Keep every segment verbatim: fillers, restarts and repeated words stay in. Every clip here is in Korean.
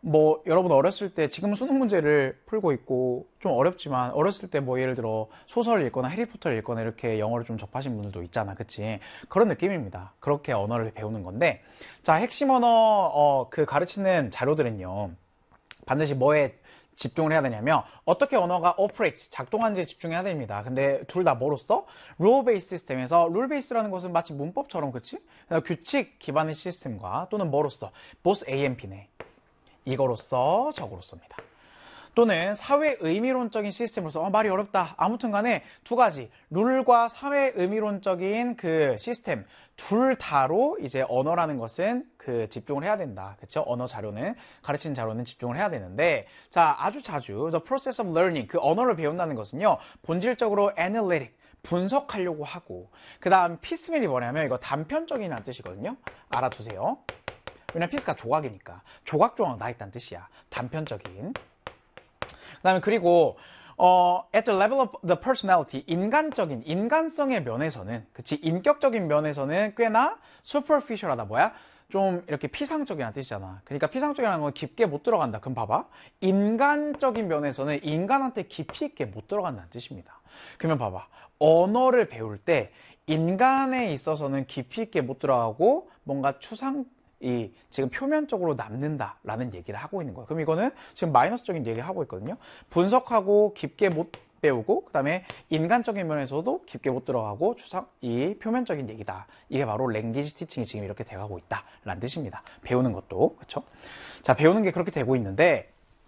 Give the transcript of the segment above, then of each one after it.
뭐 여러분 어렸을 때 지금 수능 문제를 풀고 있고 좀 어렵지만 어렸을 때 뭐 예를 들어 소설을 읽거나 해리포터를 읽거나 이렇게 영어를 좀 접하신 분들도 있잖아, 그치? 그런 느낌입니다. 그렇게 언어를 배우는 건데, 자, 핵심 언어 어, 그 가르치는 자료들은요 반드시 뭐에 집중을 해야 되냐면 어떻게 언어가 operate, 작동하는지 집중해야 됩니다. 근데 둘 다 뭐로써? rule based 시스템에서 rule based라는 것은 마치 문법처럼, 그치? 규칙 기반의 시스템과 또는 뭐로써? both A and B네. 이거로써 저거로써입니다. 또는 사회 의미론적인 시스템으로서 어, 말이 어렵다. 아무튼 간에 두 가지 룰과 사회 의미론적인 그 시스템 둘 다로 이제 언어라는 것은 그 집중을 해야 된다. 그렇죠? 언어 자료는 가르치는 자료는 집중을 해야 되는데, 자, 아주 자주 the process of learning 그 언어를 배운다는 것은요 본질적으로 analytic 분석하려고 하고, 그 다음 piecemeal이 뭐냐면 이거 단편적인이라는 뜻이거든요. 알아두세요. 왜냐면 피스가 조각이니까 조각조각 나 있다는 뜻이야. 단편적인. 그 다음에 그리고 어, at the level of the personality 인간적인 인간성의 면에서는, 그치, 인격적인 면에서는 꽤나 superficial하다. 뭐야? 좀 이렇게 피상적이라는 뜻이잖아. 그러니까 피상적이라는 건 깊게 못 들어간다. 그럼 봐봐, 인간적인 면에서는 인간한테 깊이 있게 못 들어간다는 뜻입니다. 그러면 봐봐, 언어를 배울 때 인간에 있어서는 깊이 있게 못 들어가고 뭔가 추상 이 지금 표면적으로 남는다라는 얘기를 하고 있는 거예요. 그럼 이거는 지금 마이너스적인 얘기를 하고 있거든요. 분석하고 깊게 못 배우고, 그 다음에 인간적인 면에서도 깊게 못 들어가고 추상 이 표면적인 얘기다. 이게 바로 랭귀지 티칭이 지금 이렇게 돼가고 있다라는 뜻입니다. 배우는 것도 그렇죠. 자, 배우는 게 그렇게 되고 있는데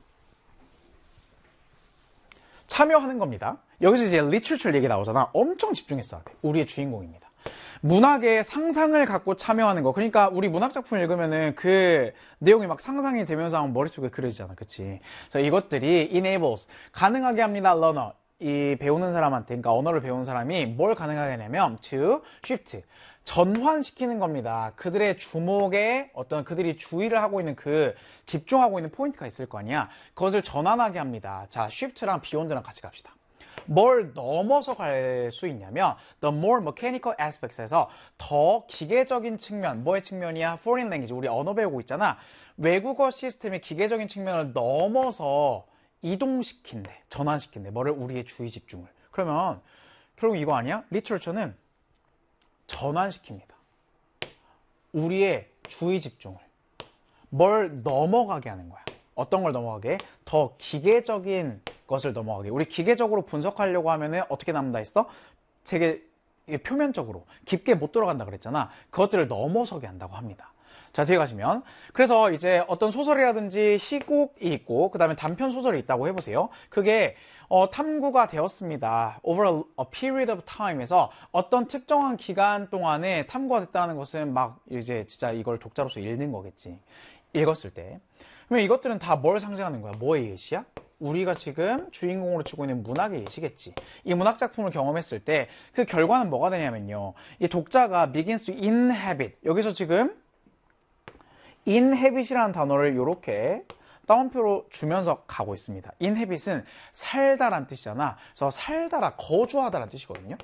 참여하는 겁니다. 여기서 이제 리처처 얘기 나오잖아. 엄청 집중했어야 돼. 우리의 주인공입니다. 문학의 상상을 갖고 참여하는 거. 그러니까 우리 문학 작품을 읽으면은 그 내용이 막 상상이 되면서 머릿속에 그려지잖아, 그치? 그래서 이것들이 enables 가능하게 합니다. learner 이 배우는 사람한테, 그러니까 언어를 배우는 사람이 뭘 가능하게 하냐면 to shift 전환시키는 겁니다. 그들의 주목에 어떤 그들이 주의를 하고 있는 그 집중하고 있는 포인트가 있을 거 아니야. 그것을 전환하게 합니다. 자, shift랑 beyond랑 같이 갑시다. 뭘 넘어서 갈 수 있냐면 the more mechanical aspects에서 더 기계적인 측면, 뭐의 측면이야? foreign language, 우리 언어 배우고 있잖아. 외국어 시스템의 기계적인 측면을 넘어서 이동시킨대, 전환시킨대. 뭐를? 우리의 주의 집중을. 그러면 결국 이거 아니야? 리처처는 전환시킵니다. 우리의 주의 집중을. 뭘 넘어가게 하는 거야. 어떤 걸 넘어가게? 더 기계적인 것을 넘어가게. 우리 기계적으로 분석하려고 하면은 어떻게 남는다 했어? 되게 표면적으로 깊게 못 들어간다 그랬잖아. 그것들을 넘어서게 한다고 합니다. 자, 뒤에 가시면 그래서 이제 어떤 소설이라든지 희곡이 있고 그 다음에 단편 소설이 있다고 해보세요. 그게 어, 탐구가 되었습니다. over a, a period of time에서 어떤 특정한 기간 동안에 탐구가 됐다는 것은 막 이제 진짜 이걸 독자로서 읽는 거겠지. 읽었을 때. 그러면 이것들은 다 뭘 상징하는 거야? 뭐의 예시야? 우리가 지금 주인공으로 치고 있는 문학의 예시겠지. 이 문학 작품을 경험했을 때 그 결과는 뭐가 되냐면요. 이 독자가 begins to inhabit. 여기서 지금 inhabit이라는 단어를 이렇게 따옴표로 주면서 가고 있습니다. inhabit은 살다란 뜻이잖아. 그래서 살다라, 거주하다란 뜻이거든요.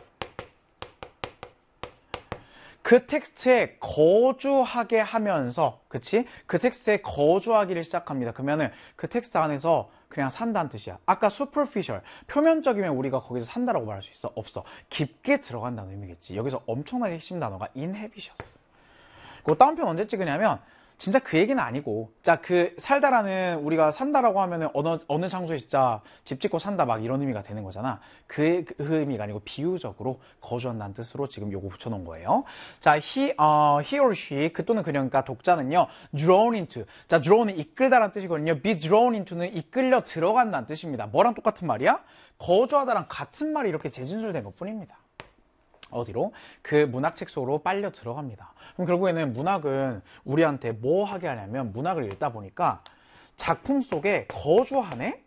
그 텍스트에 거주하게 하면서, 그치? 그 텍스트에 거주하기를 시작합니다. 그러면은 그 텍스트 안에서 그냥 산다는 뜻이야. 아까 superficial, 표면적이면 우리가 거기서 산다라고 말할 수 있어? 없어. 깊게 들어간다는 의미겠지. 여기서 엄청나게 핵심 단어가 inhabit이었어. 그 다운편 언제 찍으냐면 진짜 그 얘기는 아니고, 자, 그 살다라는 우리가 산다라고 하면은 어느 어느 장소에 진짜 집 짓고 산다 막 이런 의미가 되는 거잖아. 그, 그 의미가 아니고 비유적으로 거주한다는 뜻으로 지금 요거 붙여놓은 거예요. 자, he, 어, he or she 그 또는 그녀, 그러니까 독자는요 drawn into. 자, drawn은 이끌다라는 뜻이거든요. be drawn into는 이끌려 들어간다는 뜻입니다. 뭐랑 똑같은 말이야? 거주하다랑 같은 말이 이렇게 재진술된 것뿐입니다. 어디로? 그 문학책 속으로 빨려 들어갑니다. 그럼 결국에는 문학은 우리한테 뭐 하게 하냐면, 문학을 읽다 보니까 작품 속에 거주하네?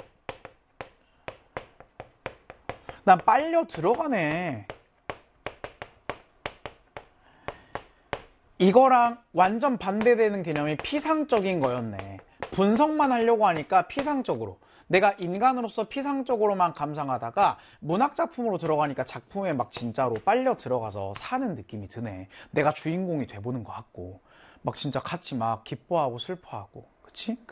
난 빨려 들어가네. 이거랑 완전 반대되는 개념이 피상적인 거였네. 분석만 하려고 하니까 피상적으로, 내가 인간으로서 피상적으로만 감상하다가 문학작품으로 들어가니까 작품에 막 진짜로 빨려 들어가서 사는 느낌이 드네. 내가 주인공이 돼보는 것 같고 막 진짜 같이 막 기뻐하고 슬퍼하고, 그치?